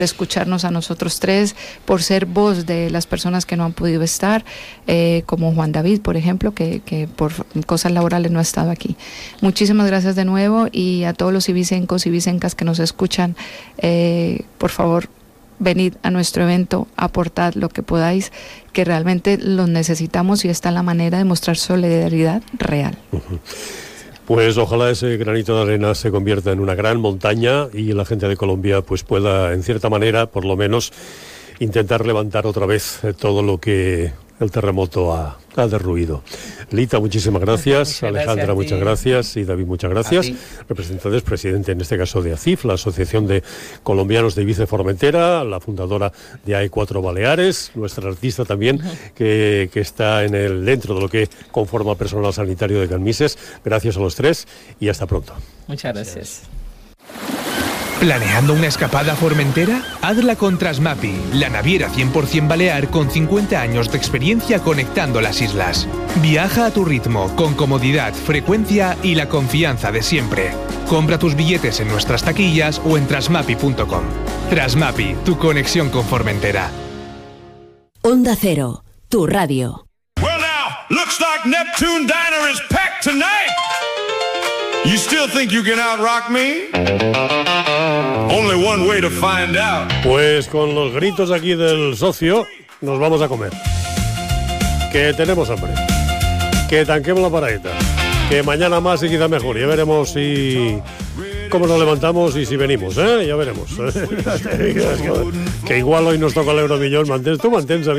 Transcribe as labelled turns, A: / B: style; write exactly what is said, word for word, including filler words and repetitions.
A: escucharnos a nosotros tres, por ser voz de las personas que no han podido estar, eh, como Juan David, por ejemplo, que, que por cosas laborales no ha estado aquí. Muchísimas gracias de nuevo, y a todos los ibicencos y ibicencas que nos escuchan, eh, por favor, venid a nuestro evento, aportad lo que podáis, que realmente los necesitamos, y está en la manera de mostrar solidaridad real. Uh-huh.
B: Pues ojalá ese granito de arena se convierta en una gran montaña y la gente de Colombia pues pueda, en cierta manera, por lo menos, intentar levantar otra vez todo lo que el terremoto ha, ha derruido. Lita, muchísimas gracias. Muchas Alejandra, gracias muchas gracias. Y David, muchas gracias. Representantes, presidente en este caso de A C I F, la Asociación de Colombianos de Ibiza y Formentera, la fundadora de A E cuatro Baleares, nuestra artista también, que, que está en el dentro de lo que conforma personal sanitario de Canmises. Gracias a los tres y hasta pronto.
C: Muchas gracias.
D: ¿Planeando una escapada a Formentera? Hazla con Trasmapi, la naviera cien por ciento balear con cincuenta años de experiencia conectando las islas. Viaja a tu ritmo, con comodidad, frecuencia y la confianza de siempre. Compra tus billetes en nuestras taquillas o en trasmapi punto com. Trasmapi, tu conexión con Formentera.
E: Onda Cero, tu radio.
F: Well now, looks like Neptune Diner is packed tonight. You still think you can out-rock me? Only one way to find out.
B: Pues con los gritos aquí del socio nos vamos a comer. Que tenemos hambre. Que tanquemos la paradita. Que mañana más y quizá mejor. Ya veremos si cómo nos levantamos y si venimos, ¿eh? Ya veremos. Que igual hoy nos toca el euromillón. Mantén, tú mantén,